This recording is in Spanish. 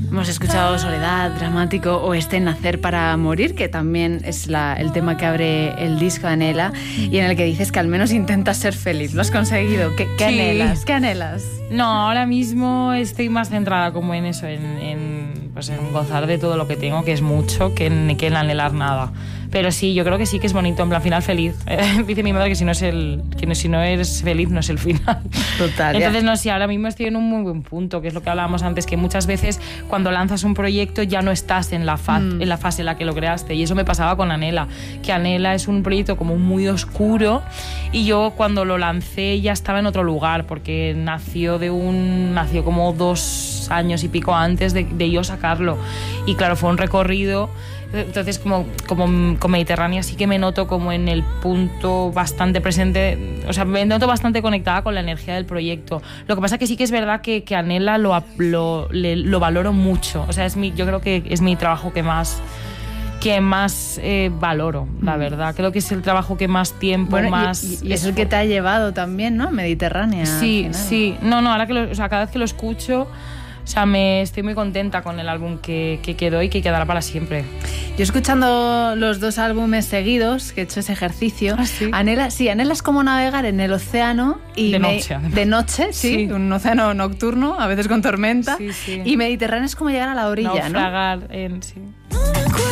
Hemos escuchado Soledad, Dramático o Nacer para morir, que también es el tema que abre el disco de Anhela y en el que dices que al menos intentas ser feliz. ¿Lo has conseguido? ¿Qué anhelas? ¿Qué anhelas? No, ahora mismo estoy más centrada como en eso, en gozar de todo lo que tengo, que es mucho, que en anhelar nada. Pero sí, yo creo que sí que es bonito, en plan final feliz. Dice mi madre que si no eres feliz no es el final. Total. Entonces, no sé, ahora mismo estoy en un muy buen punto, que es lo que hablábamos antes, que muchas veces cuando lanzas un proyecto ya no estás en la fase en la que lo creaste. Y eso me pasaba con Anhela, que Anhela es un proyecto como muy oscuro y yo cuando lo lancé ya estaba en otro lugar, porque nació como 2 años y pico antes de yo sacarlo. Y claro, fue un recorrido. Entonces como con Mediterránea sí que me noto como en el punto bastante presente, o sea, me noto bastante conectada con la energía del proyecto. Lo que pasa es que sí que es verdad que Anhela lo valoro mucho, o sea, yo creo que es mi trabajo que más valoro, la verdad. Creo que es el trabajo que más tiempo, y es el que te ha llevado también, ¿no? Mediterránea. Sí. No, ahora cada vez que lo escucho, o sea, estoy muy contenta con el álbum que quedó y que quedará para siempre. Yo escuchando los 2 álbumes seguidos, que he hecho ese ejercicio, ¿sí? Anhela es como navegar en el océano y de noche, sí, un océano nocturno, a veces con tormenta, sí. y Mediterráneo es como llegar a la orilla, naufragar, ¿no? Sí.